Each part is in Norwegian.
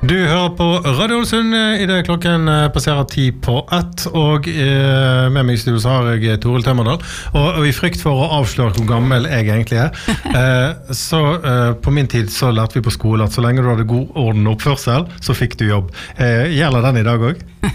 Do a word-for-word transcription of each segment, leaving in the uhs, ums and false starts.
Du hører på Radio Ålesund I det klokken passerer ti på ett, og eh, med meg I studio så har jeg Toril Tømmerdal, og, og I frykt for å avsløre hvor gammel jeg egentlig er, eh, så eh, på min tid så lærte vi på skole at så lenge du hadde god orden og oppførsel, så fikk du jobb. Eh, gjelder den I dag også?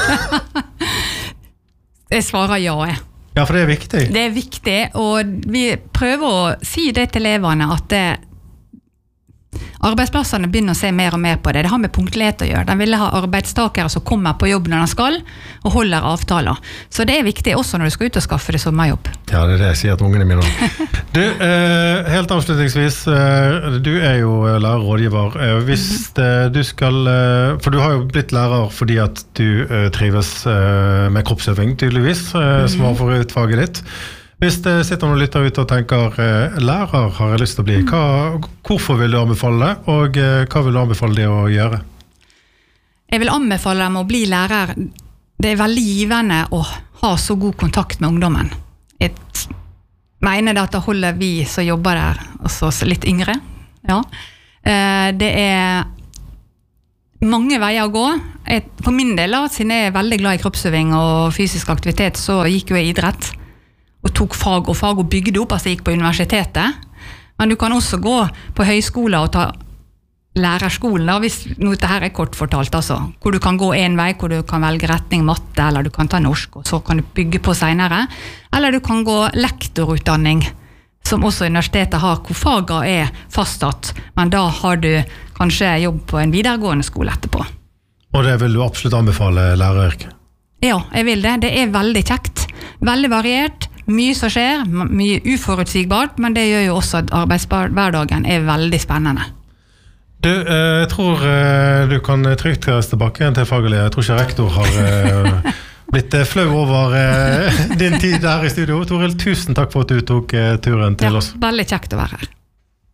Jeg svarer ja, jeg. Ja, for det er viktig. Det er viktig, og vi prøver å si det til elevene at det arbeidsplassene begynner å se mer og mer på det. Det har med punktlighet å gjøre. De vil ha arbeidstakere som kommer på jobb når de skal, og holder avtaler. Så det er viktig også når du skal ut og skaffe det sommerjobb. Ja, det er det jeg sier til ungene mine. Du, eh, helt avslutningsvis, eh, du er jo lærerrådgiver. Eh, hvis eh, du skal, eh, for du har jo blitt lærer fordi at du eh, trives eh, med kroppsøving, tydeligvis, eh, som var for utfaget ditt. Hvis det sitter noen lytter ut og tenker eh, lærer har jeg lyst til å bli, hva, hvorfor vil du anbefale det, og eh, hva vil du anbefale det å gjøre? Jeg vil anbefale dem å bli lærer. Det er veldig givende å ha så god kontakt med ungdommen. Jeg mener det at da holder vi som jobber der, også litt yngre. Ja. Eh, det er mange veier å gå. Jeg, for min del, siden jeg er veldig glad I kroppsøving og fysisk aktivitet, så gikk jo jeg idrett. Og tok fag og fag og bygde opp, altså jeg gikk på universitetet. Men du kan også gå på høyskole og ta lærerskolen, da, hvis noe dette her er kort fortalt, altså. Hvor du kan gå en vei, hvor du kan velge retning matte, eller du kan ta norsk, og så kan du bygge på senere. Eller du kan gå lektorutdanning, som også universitetet har, hvor faget er fastsatt, men da har du kanskje jobb på en videregående skole etterpå. Og det vil du absolutt anbefale læreryrket? Ja, jeg vil det. Det er veldig kjekt, veldig variert, mye som skjer, mye uforutsigbart, men det gjør jo også at arbeidshverdagen er veldig spennende. Du, jeg tror du kan trygt reise tilbake igjen til faglig. Jeg tror ikke rektor har blitt flau over din tid her I studio. Toril, tusen takk for at du tok turen til ja, oss. Veldig kjekt å være her.